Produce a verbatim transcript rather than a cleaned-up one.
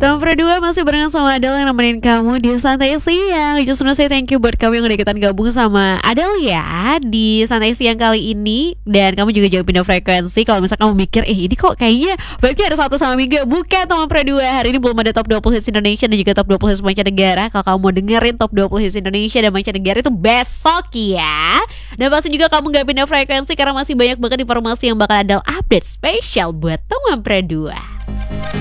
Teman Berdua masih barengan sama Adele yang nemenin kamu di Santai Siang. Just wanna say thank you buat kamu yang udah ikutan gabung sama Adele ya di Santai Siang kali ini. Dan kamu juga jangan pindah frekuensi kalau misalkan kamu mikir, eh ini kok kayaknya vibe-nya ada satu sama minggu. Bukan teman Berdua, hari ini belum ada top dua puluh hits Indonesia dan juga top dua puluh hits mancanegara. Kalau kamu mau dengerin top dua puluh hits Indonesia dan mancanegara itu besok ya. Dan pasti juga kamu gak pindah frekuensi karena masih banyak banget informasi yang bakal Adele update spesial buat teman Berdua.